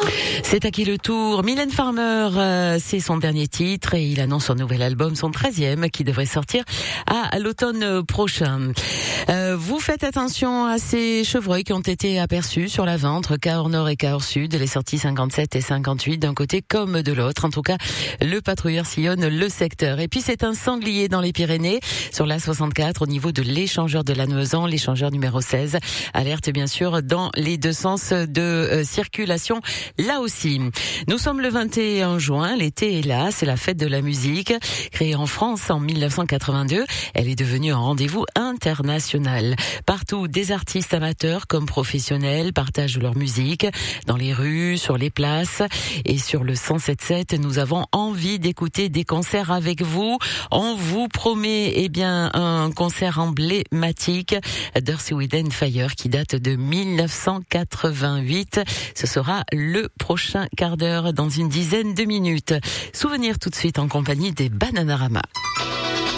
C'est à qui le tour? Mylène Farmer, c'est son dernier titre et il annonce son nouvel album, son 13e, qui devrait sortir à l'automne prochain. Vous faites attention à ces chevreuils qui ont été aperçus sur la 20 entre Cahors Nord et Cahors Sud, les sorties 57 et 58 d'un côté comme de l'autre. En tout cas, le patrouilleur sillonne le secteur. Et puis c'est un sanglier dans les Pyrénées, sur la 64 au niveau de l'échangeur de Lannemezan, l'échangeur numéro 16. Alerte bien sûr dans les deux sens de circulation. Là aussi, nous sommes le 21 juin, l'été est là, c'est la fête de la musique. Créée en France en 1982, elle est devenue un rendez-vous international. Partout, des artistes amateurs comme professionnels partagent leur musique dans les rues, sur les places. Et sur le 107.7, nous avons envie d'écouter des concerts avec vous. On vous promet un concert emblématique d'Earth, Wind & Fire qui date de 1988. Ce sera le prochain quart d'heure dans une dizaine de minutes. Souvenir tout de suite en compagnie des Bananarama.